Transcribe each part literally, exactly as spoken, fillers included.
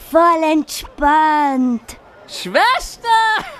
voll entspannt. Schwester!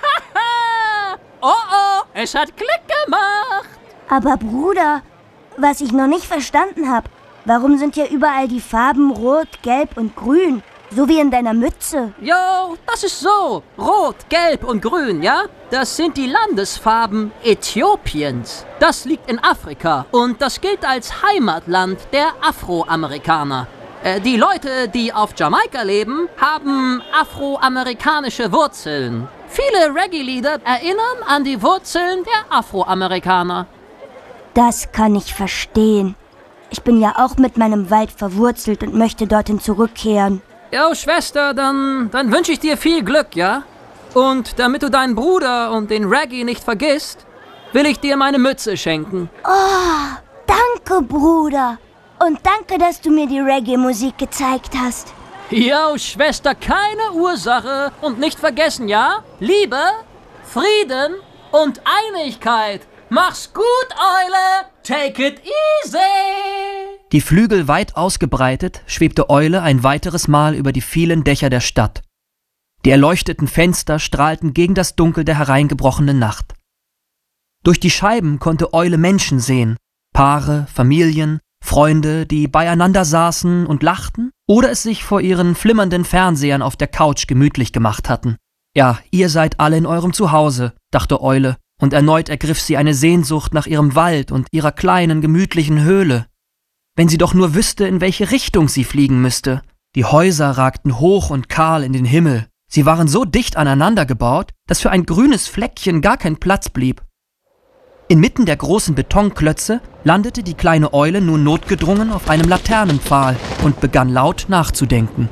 Oh oh, es hat Klick gemacht. Aber Bruder, was ich noch nicht verstanden habe, warum sind hier überall die Farben Rot, Gelb und Grün? So wie in deiner Mütze. Jo, das ist so. Rot, Gelb und Grün, ja? Das sind die Landesfarben Äthiopiens. Das liegt in Afrika und das gilt als Heimatland der Afroamerikaner. Äh, die Leute, die auf Jamaika leben, haben afroamerikanische Wurzeln. Viele Reggae-Lieder erinnern an die Wurzeln der Afroamerikaner. Das kann ich verstehen. Ich bin ja auch mit meinem Wald verwurzelt und möchte dorthin zurückkehren. Jo, Schwester, dann, dann wünsche ich dir viel Glück, ja? Und damit du deinen Bruder und den Reggae nicht vergisst, will ich dir meine Mütze schenken. Oh, danke, Bruder. Und danke, dass du mir die Reggae-Musik gezeigt hast. Jo, Schwester, keine Ursache. Und nicht vergessen, ja? Liebe, Frieden und Einigkeit. Mach's gut, Eule. Take it easy. Die Flügel weit ausgebreitet, schwebte Eule ein weiteres Mal über die vielen Dächer der Stadt. Die erleuchteten Fenster strahlten gegen das Dunkel der hereingebrochenen Nacht. Durch die Scheiben konnte Eule Menschen sehen, Paare, Familien, Freunde, die beieinander saßen und lachten oder es sich vor ihren flimmernden Fernsehern auf der Couch gemütlich gemacht hatten. Ja, ihr seid alle in eurem Zuhause, dachte Eule, und erneut ergriff sie eine Sehnsucht nach ihrem Wald und ihrer kleinen, gemütlichen Höhle. Wenn sie doch nur wüsste, in welche Richtung sie fliegen müsste. Die Häuser ragten hoch und kahl in den Himmel. Sie waren so dicht aneinander gebaut, dass für ein grünes Fleckchen gar kein Platz blieb. Inmitten der großen Betonklötze landete die kleine Eule nun notgedrungen auf einem Laternenpfahl und begann laut nachzudenken.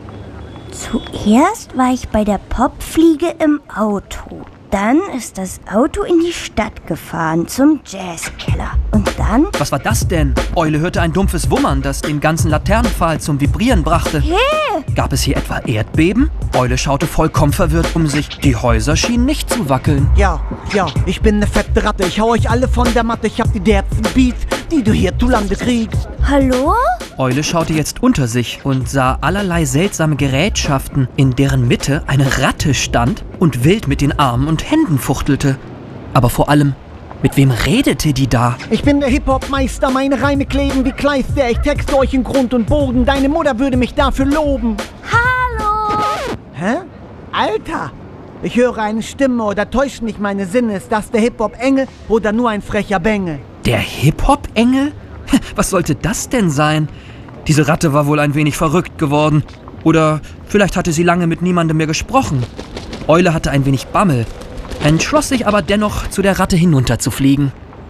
Zuerst war ich bei der Popfliege im Auto. Dann ist das Auto in die Stadt gefahren, zum Jazzkeller. Und dann... Was war das denn? Eule hörte ein dumpfes Wummern, das den ganzen Laternenpfahl zum Vibrieren brachte. Hey! Gab es hier etwa Erdbeben? Eule schaute vollkommen verwirrt um sich. Die Häuser schienen nicht zu wackeln. Ja, ja, ich bin eine fette Ratte. Ich hau euch alle von der Matte. Ich hab die derbsten Beats, die du hierzulande kriegst. Hallo? Eule schaute jetzt unter sich und sah allerlei seltsame Gerätschaften, in deren Mitte eine Ratte stand und wild mit den Armen und Händen fuchtelte. Aber vor allem, mit wem redete die da? Ich bin der Hip-Hop-Meister, meine Reime kleben wie Kleister. Ich texte euch in Grund und Boden, deine Mutter würde mich dafür loben. Hallo? Hä? Alter, ich höre eine Stimme oder täuschen mich meine Sinne. Ist das der Hip-Hop-Engel oder nur ein frecher Bengel? Der Hip-Hop-Engel? Was sollte das denn sein? Diese Ratte war wohl ein wenig verrückt geworden. Oder vielleicht hatte sie lange mit niemandem mehr gesprochen. Eule hatte ein wenig Bammel, entschloss sich aber dennoch, zu der Ratte hinunterzufliegen.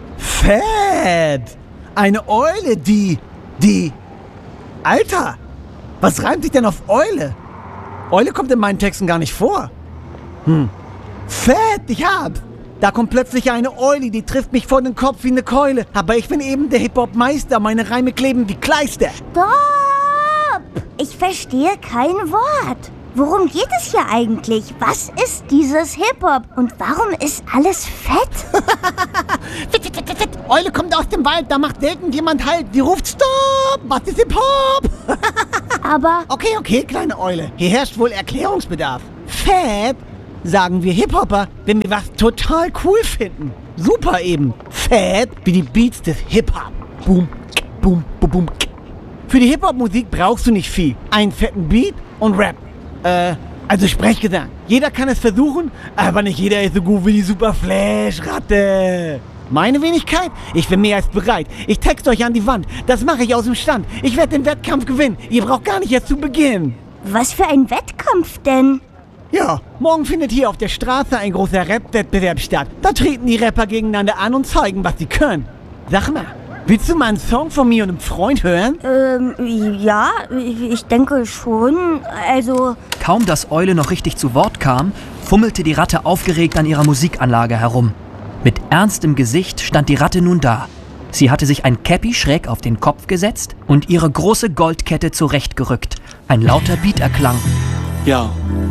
Fett! Eine Eule, die... die... Alter! Was reimt sich denn auf Eule? Eule kommt in meinen Texten gar nicht vor. Hm. Fett, ich hab's! Da kommt plötzlich eine Eule, die trifft mich vor den Kopf wie eine Keule. Aber ich bin eben der Hip-Hop-Meister, meine Reime kleben wie Kleister. Stopp! Ich verstehe kein Wort. Worum geht es hier eigentlich? Was ist dieses Hip-Hop? Und warum ist alles fett? Fit, fit, fit, fit. Eule kommt aus dem Wald, da macht irgendjemand Halt. Die ruft Stopp! Was ist Hip-Hop? Aber... Okay, okay, kleine Eule. Hier herrscht wohl Erklärungsbedarf. Fett, sagen wir Hip-Hopper, wenn wir was total cool finden. Super eben. Fett wie die Beats des Hip-Hop. Boom, boom, boom, boom. Für die Hip-Hop-Musik brauchst du nicht viel. Einen fetten Beat und Rap. Äh, also Sprechgesang. Jeder kann es versuchen, aber nicht jeder ist so gut wie die Super Flash-Ratte. Meine Wenigkeit? Ich bin mehr als bereit. Ich texte euch an die Wand. Das mache ich aus dem Stand. Ich werde den Wettkampf gewinnen. Ihr braucht gar nicht erst zu beginnen. Was für ein Wettkampf denn? Ja, morgen findet hier auf der Straße ein großer Rap-Wettbewerb statt. Da treten die Rapper gegeneinander an und zeigen, was sie können. Sag mal, willst du mal einen Song von mir und einem Freund hören? Ähm, ja, ich denke schon. Also... Kaum dass Eule noch richtig zu Wort kam, fummelte die Ratte aufgeregt an ihrer Musikanlage herum. Mit ernstem Gesicht stand die Ratte nun da. Sie hatte sich ein Käppi schräg auf den Kopf gesetzt und ihre große Goldkette zurechtgerückt. Ein lauter Beat erklang. Ja.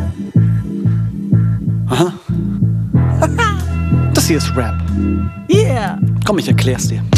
Aha. Das hier ist Rap. Yeah! Komm, ich erklär's dir.